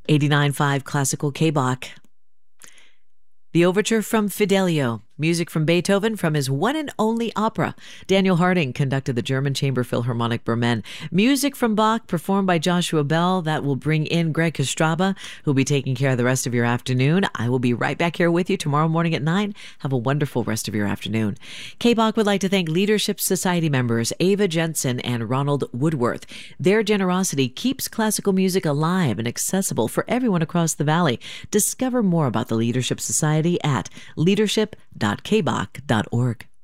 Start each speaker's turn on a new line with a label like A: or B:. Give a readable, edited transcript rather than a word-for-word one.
A: 89.5 Classical K-Bach. The Overture from Fidelio, music from Beethoven from his one and only opera. Daniel Harding conducted the German Chamber Philharmonic Bremen. Music from Bach performed by Joshua Bell. That will bring in Greg Kostraba, who'll be taking care of the rest of your afternoon. I will be right back here with you tomorrow morning at 9. Have a wonderful rest of your afternoon. K-Bach would like to thank Leadership Society members Ava Jensen and Ronald Woodworth. Their generosity keeps classical music alive and accessible for everyone across the valley. Discover more about the Leadership Society at leadership.kbach.org.